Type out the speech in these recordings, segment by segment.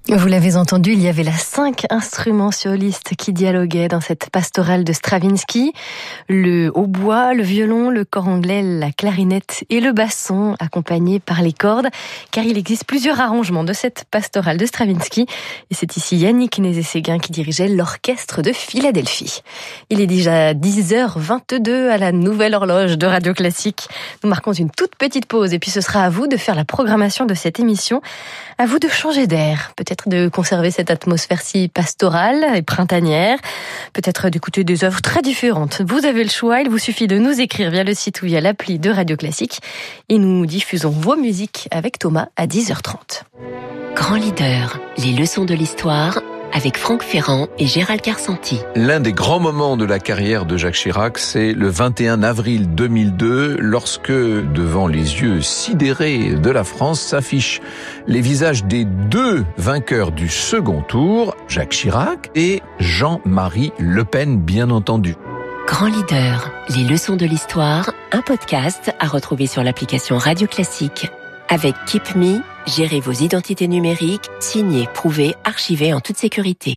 Vous l'avez entendu, il y avait 5 instruments solistes qui dialoguaient dans cette pastorale de Stravinsky. Le hautbois, le violon, le cor anglais, la clarinette et le basson, accompagnés par les cordes, car il existe plusieurs arrangements de cette pastorale de Stravinsky. Et c'est ici Yannick Nézet-Séguin qui dirigeait l'orchestre de Philadelphie. Il est déjà 10h22 à la nouvelle horloge de Radio Classique. Nous marquons une toute petite pause et puis ce sera à vous de faire la programmation de cette émission. À vous de changer d'air, peut-être de conserver cette atmosphère si pastorale et printanière, peut-être d'écouter des œuvres très différentes. Vous avez le choix, il vous suffit de nous écrire via le site ou via l'appli de Radio Classique et nous diffusons vos musiques avec Thomas à 10h30. Grand leader, les leçons de l'histoire avec Franck Ferrand et Gérald Carsanti. L'un des grands moments de la carrière de Jacques Chirac, c'est le 21 avril 2002, lorsque, devant les yeux sidérés de la France, s'affichent les visages des 2 vainqueurs du second tour, Jacques Chirac et Jean-Marie Le Pen, bien entendu. Grand leader, les leçons de l'histoire, un podcast à retrouver sur l'application Radio Classique. Avec Keep Me, gérez vos identités numériques, signez, prouvez, archivez en toute sécurité.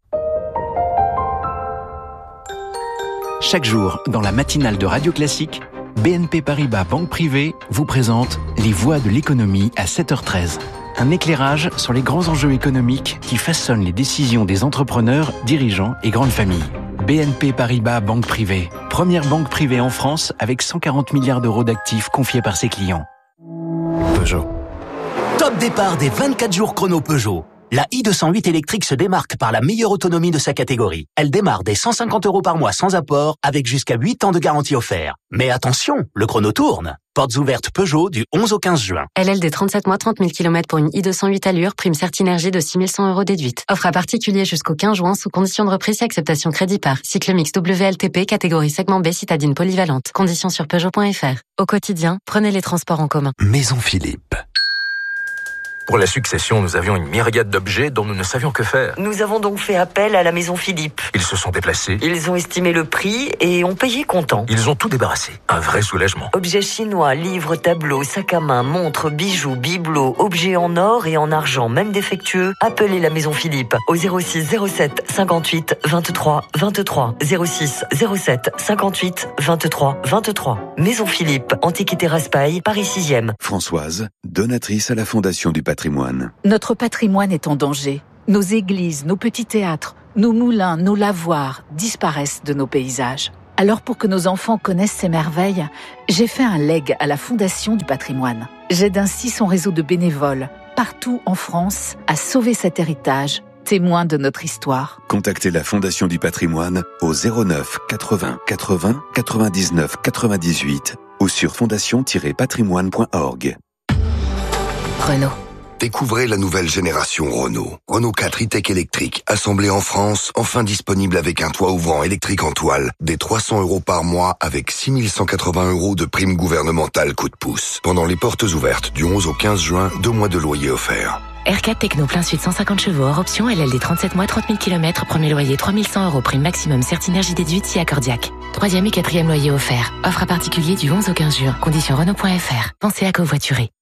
Chaque jour, dans la matinale de Radio Classique, BNP Paribas Banque Privée vous présente Les Voix de l'économie à 7h13. Un éclairage sur les grands enjeux économiques qui façonnent les décisions des entrepreneurs, dirigeants et grandes familles. BNP Paribas Banque Privée, première banque privée en France avec 140 milliards d'euros d'actifs confiés par ses clients. Peugeot. Top départ des 24 jours chrono Peugeot. La i208 électrique se démarque par la meilleure autonomie de sa catégorie. Elle démarre dès 150 € par mois sans apport, avec jusqu'à 8 ans de garantie offert. Mais attention, le chrono tourne. Portes ouvertes Peugeot du 11 au 15 juin. LLD 37 mois, 30 000 km pour une i208 allure, prime Certinergie de 6 100 € déduite. Offre à particulier jusqu'au 15 juin sous condition de reprise et acceptation crédit par. Cycle mix WLTP, catégorie segment B, citadine polyvalente. Conditions sur Peugeot.fr. Au quotidien, prenez les transports en commun. Maison Philippe. Pour la succession, nous avions une myriade d'objets dont nous ne savions que faire. Nous avons donc fait appel à la Maison Philippe. Ils se sont déplacés. Ils ont estimé le prix et ont payé comptant. Ils ont tout débarrassé. Un vrai soulagement. Objets chinois, livres, tableaux, sacs à main, montres, bijoux, bibelots, objets en or et en argent, même défectueux. Appelez la Maison Philippe au 06 07 58 23 23. 06 07 58 23 23. Maison Philippe, Antiquité Raspail, Paris 6e. Françoise, donatrice à la Fondation du Patrimoine. Notre patrimoine est en danger. Nos églises, nos petits théâtres, nos moulins, nos lavoirs disparaissent de nos paysages. Alors pour que nos enfants connaissent ces merveilles, j'ai fait un leg à la Fondation du Patrimoine. J'aide ainsi son réseau de bénévoles, partout en France, à sauver cet héritage, témoin de notre histoire. Contactez la Fondation du Patrimoine au 09 80 80 99 98 ou sur fondation-patrimoine.org. Renault. Découvrez la nouvelle génération Renault. Renault 4 e-tech électrique, assemblé en France, enfin disponible avec un toit ouvrant électrique en toile, des 300 € par mois avec 6 180 € de prime gouvernementale coup de pouce. Pendant les portes ouvertes du 11 au 15 juin, 2 mois de loyer offerts. R4 Techno plein sud 150 chevaux hors option, LLD 37 mois, 30 000 km, premier loyer 3 100 € prime maximum Certinergie déduite si accordiaque. 3e et 4e loyer offert. Offre à particulier du 11 au 15 juin. Conditions Renault.fr. Pensez à covoiturer.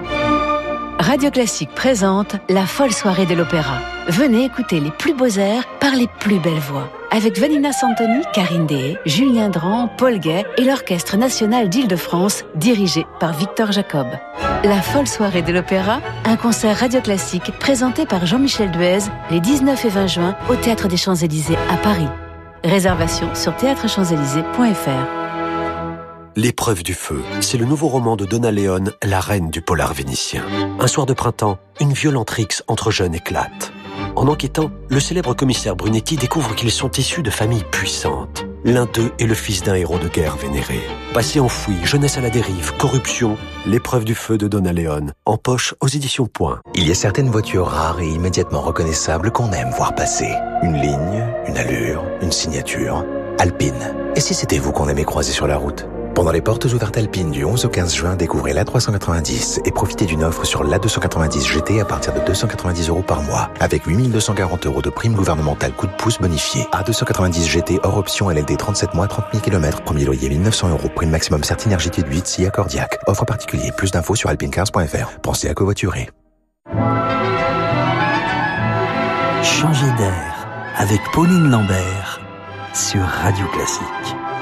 Radio Classique présente la folle soirée de l'opéra. Venez écouter les plus beaux airs par les plus belles voix. Avec Vanina Santoni, Karine Deshaies, Julien Dran, Paul Gay et l'Orchestre National d'Île-de-France, dirigé par Victor Jacob. La folle soirée de l'opéra, un concert Radio Classique présenté par Jean-Michel Duez les 19 et 20 juin au Théâtre des Champs-Élysées à Paris. Réservation sur théâtrechamps-élysées.fr. L'épreuve du feu, c'est le nouveau roman de Donna Leon, la reine du polar vénitien. Un soir de printemps, une violente rixe entre jeunes éclate. En enquêtant, le célèbre commissaire Brunetti découvre qu'ils sont issus de familles puissantes. L'un d'eux est le fils d'un héros de guerre vénéré. Passé enfoui, jeunesse à la dérive, corruption, l'épreuve du feu de Donna Leon, en poche aux éditions Point. Il y a certaines voitures rares et immédiatement reconnaissables qu'on aime voir passer. Une ligne, une allure, une signature. Alpine. Et si c'était vous qu'on aimait croiser sur la route ? Pendant les portes ouvertes Alpine du 11 au 15 juin, découvrez l'A390 et profitez d'une offre sur l'A290 GT à partir de 290 € par mois, avec 8 240 € de prime gouvernementale coup de pouce bonifié. A290 GT hors option LLD 37 mois, 30 000 km, premier loyer 1 900 €, prime maximum Certinergie déduite si accordiaque. Offre particulier, plus d'infos sur alpinecars.fr. Pensez à covoiturer. Changer d'air avec Pauline Lambert sur Radio Classique.